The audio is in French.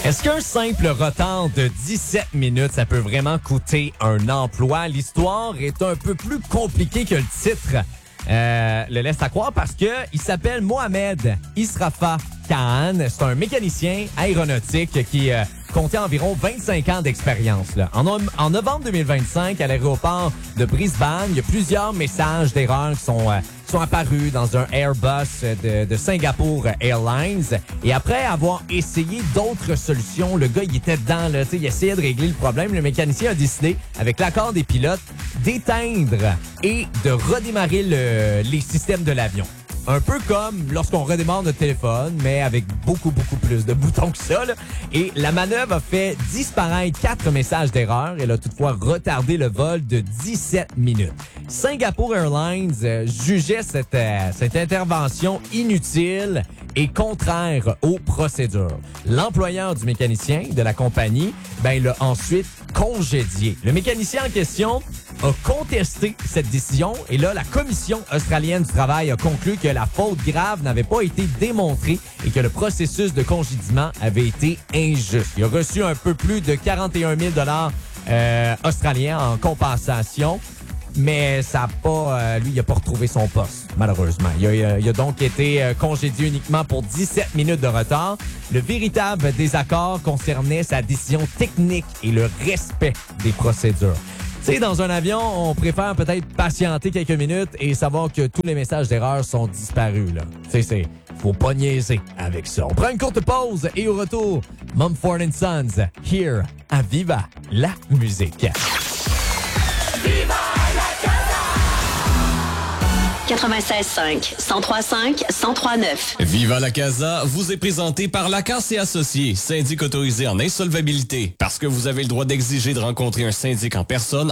Est-ce qu'un simple retard de 17 minutes, ça peut vraiment coûter un emploi? L'histoire est un peu plus compliquée que le titre le laisse à croire parce que il s'appelle Mohamed Israfa Khan. C'est un mécanicien aéronautique qui comptait environ 25 ans d'expérience. Là. En novembre 2025, à l'aéroport de Brisbane, il y a plusieurs messages d'erreur qui sont apparus dans un Airbus de Singapore Airlines. Et après avoir essayé d'autres solutions, le gars, il était dedans, là, il essayait de régler le problème. Le mécanicien a décidé, avec l'accord des pilotes, d'éteindre et de redémarrer les systèmes de l'avion. Un peu comme lorsqu'on redémarre notre téléphone, mais avec beaucoup plus de boutons que ça. Là. Et la manœuvre a fait disparaître 4 messages d'erreur. Elle a toutefois retardé le vol de 17 minutes. Singapore Airlines jugeait cette intervention inutile et contraire aux procédures. L'employeur du mécanicien de la compagnie, l'a ensuite congédié. Le mécanicien en question a contesté cette décision et là, la Commission australienne du travail a conclu que la faute grave n'avait pas été démontrée et que le processus de congédiement avait été injuste. Il a reçu un peu plus de 41 000 australiens en compensation, mais ça a pas, lui, il n'a pas retrouvé son poste, malheureusement. Il a donc été congédié uniquement pour 17 minutes de retard. Le véritable désaccord concernait sa décision technique et le respect des procédures. Tu sais, dans un avion, on préfère peut-être patienter quelques minutes et savoir que tous les messages d'erreur sont disparus, là. Tu sais, faut pas niaiser avec ça. On prend une courte pause et au retour, Mumford & Sons, here à Viva la musique. Viva la Casa! 96.5, 103.5, 103.9. Viva la Casa vous est présenté par Lacasse et Associés, syndic autorisé en insolvabilité. Parce que vous avez le droit d'exiger de rencontrer un syndic en personne